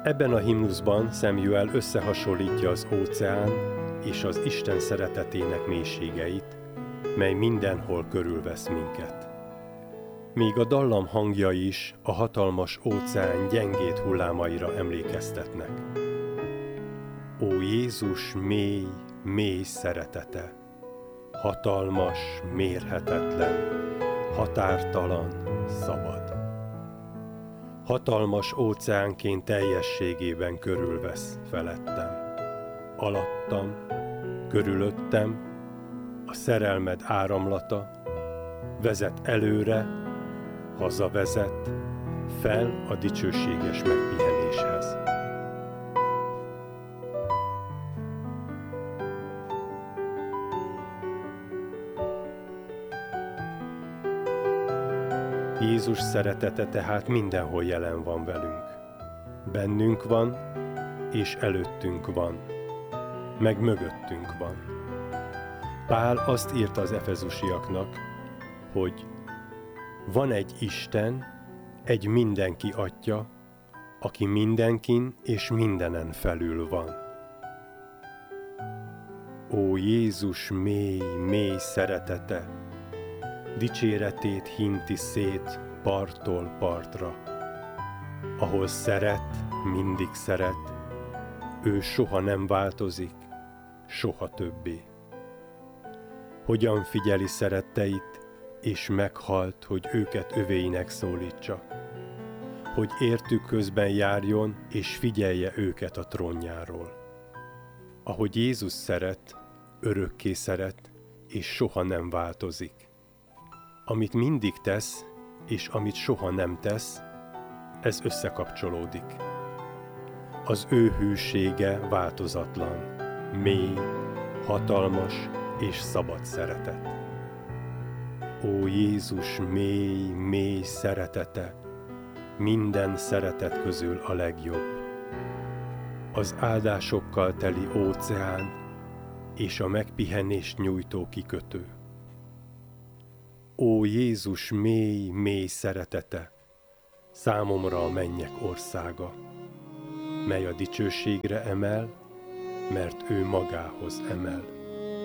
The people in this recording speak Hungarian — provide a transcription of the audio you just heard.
Ebben a himnuszban Samuel összehasonlítja az óceán és az Isten szeretetének mélységeit, mely mindenhol körülvesz minket. Még a dallam hangja is a hatalmas óceán gyengéd hullámaira emlékeztetnek. Ó Jézus mély, mély szeretete, hatalmas, mérhetetlen, határtalan, szabad. Hatalmas óceánként teljességében körülvesz felettem, alattam, körülöttem, a szerelmed áramlata, vezet előre, hazavezet, fel a dicsőséges megpihenéshez. Jézus szeretete tehát mindenhol jelen van velünk. Bennünk van, és előttünk van, meg mögöttünk van. Pál azt írta az efezusiaknak, hogy van egy Isten, egy mindenki Atya, aki mindenkin és mindenen felül van. Ó Jézus mély, mély szeretete, dicséretét hinti szét parttól partra. Ahol szeret, mindig szeret, ő soha nem változik, soha többé. Hogyan figyeli szeretteit, és meghalt, hogy őket övéinek szólítsa, hogy értük közben járjon, és figyelje őket a trónjáról. Ahogy Jézus szeret, örökké szeret, és soha nem változik. Amit mindig tesz, és amit soha nem tesz, ez összekapcsolódik. Az ő hűsége változatlan, mély, hatalmas és szabad szeretet. Ó Jézus mély, mély szeretete, minden szeretet közül a legjobb. Az áldásokkal teli óceán és a megpihenést nyújtó kikötő. Ó Jézus mély, mély szeretete, számomra a mennyek országa, mely a dicsőségre emel, mert ő magához emel.